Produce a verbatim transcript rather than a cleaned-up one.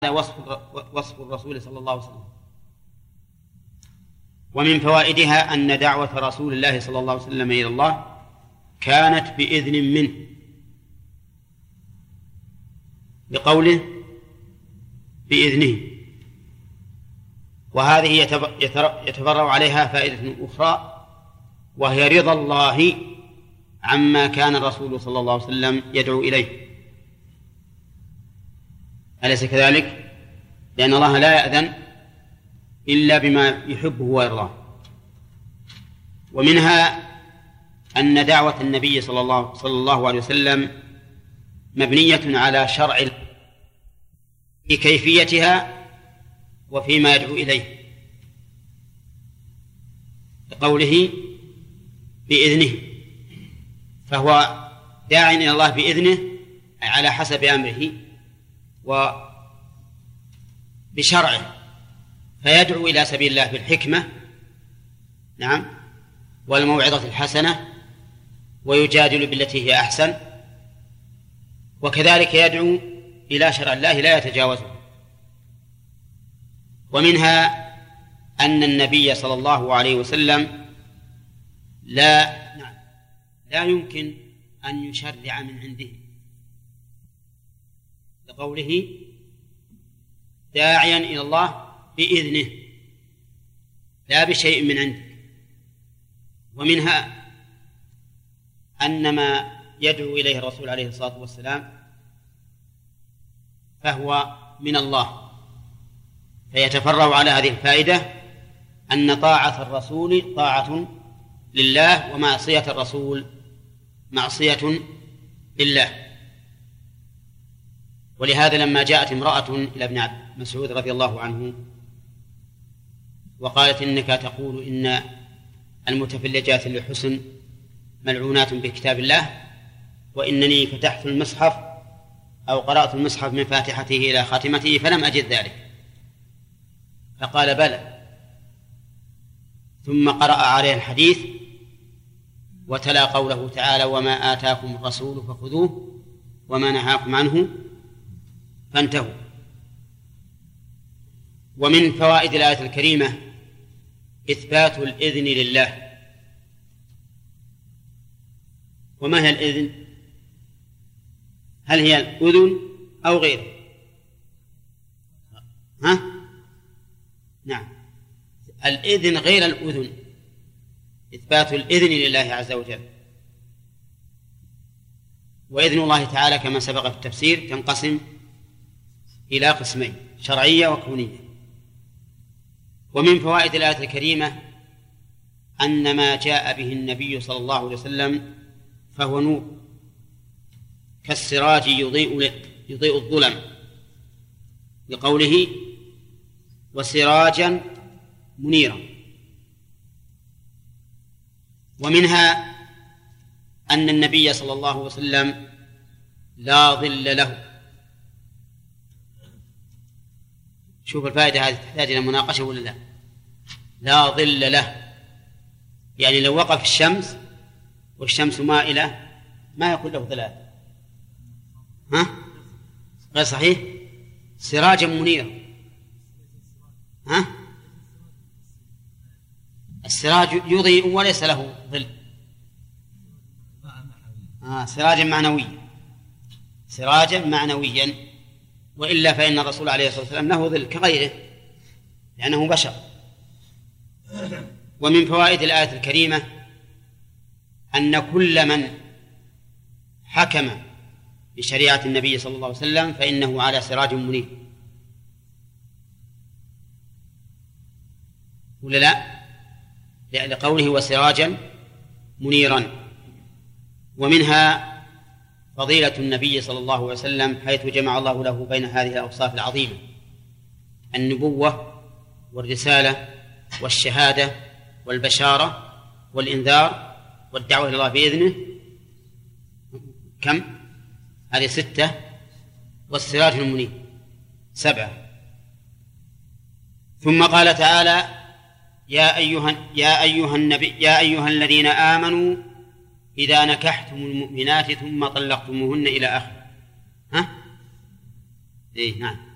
وصف وصف الرسول صلى الله عليه وسلم. ومن فوائدها أن دعوة رسول الله صلى الله عليه وسلم إلى الله كانت بإذن منه، بقوله بإذنه، وهذه يتفرع عليها فائدة أخرى، وهي رضا الله عما كان الرسول صلى الله عليه وسلم يدعو إليه. أليس كذلك؟ لأن الله لا يأذن إلا بما يحبه ويرضاه. ومنها أن دعوة النبي صلى الله, صلى الله عليه وسلم مبنية على شرع في كيفيتها وفيما يدعو إليه، بقوله بإذنه، فهو داع إلى الله بإذنه على حسب أمره وبشرعه، فيدعو إلى سبيل الله بالحكمة، نعم، والموعظة الحسنة، ويجادل بالتي هي أحسن، وكذلك يدعو إلى شرع الله لا يتجاوزه. ومنها أن النبي صلى الله عليه وسلم لا لا يمكن أن يشرع من عنده، لقوله داعيا إلى الله بإذنه لا بشيء من عنده. ومنها أن ما يدعو إليه الرسول عليه الصلاة والسلام فهو من الله، فيتفرع على هذه الفائدة أن طاعة الرسول طاعة لله، ومعصية الرسول معصية لله. ولهذا لما جاءت امرأة إلى ابن مسعود رضي الله عنه وقالت إنك تقول إن المتفلجات للحسن ملعونات بكتاب الله، وإنني فتحت المصحف أو قرأت المصحف من فاتحته إلى خاتمته فلم أجد ذلك، فقال بلى، ثم قرأ عليه الحديث وتلا قوله تعالى وما آتاكم الرسول فخذوه وما نهاكم عنه فانتهوا. ومن فوائد الآية الكريمة إثبات الإذن لله. وما هي الإذن؟ هل هي الأذن أو غيره؟ ها؟ نعم، الإذن غير الأذن، إثبات الإذن لله عز وجل. وإذن الله تعالى كما سبق في التفسير تنقسم إلى قسمين، شرعية وكونية. ومن فوائد الآية الكريمة أن ما جاء به النبي صلى الله عليه وسلم فهو نور كالسراج يضيء, يضيء الظلم، بقوله وسراجا منيرا. ومنها أن النبي صلى الله عليه وسلم لا ظل له. شوف الفائدة هذه تحتاج إلى مناقشة ولا لا؟ لا ظل له، يعني لو وقف الشمس والشمس مائلة ما يكون له ظلال، ها؟ غير صحيح؟ سراجا منيرا، ها؟ السراج يضيء وليس له ظل، آه سراجا معنويا، سراجا معنويا، وإلا فإن الرسول عليه الصلاة والسلام له ظل كغيره لأنه بشر. ومن فوائد الآية الكريمة أن كل من حكم بشريعة النبي صلى الله عليه وسلم فإنه على سراج منير، ولا لا؟ لقوله وسراجا منيرا. ومنها فضيلة النبي صلى الله عليه وسلم حيث جمع الله له بين هذه الأوصاف العظيمة: النبوة والرسالة والشهادة والبشارة والإنذار والدعوة إلى الله بإذنه. كم؟ هذه ستة، والسراج المنير سبعة. ثم قال تعالى يا أيها, يا أيها النبي يا أيها الذين آمنوا إذا نكحتم المؤمنات ثم طلقتموهن إلى آخره. ها؟ إيه نعم.